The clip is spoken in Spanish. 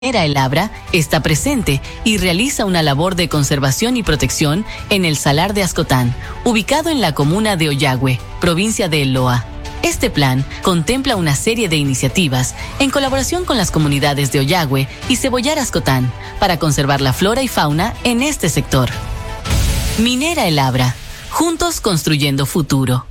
Minera El Abra está presente y realiza una labor de conservación y protección en el Salar de Ascotán, ubicado en la comuna de Ollagüe, provincia de El Loa. Este plan contempla una serie de iniciativas en colaboración con las comunidades de Ollagüe y Cebollar Ascotán para conservar la flora y fauna en este sector. Minera El Abra, juntos construyendo futuro.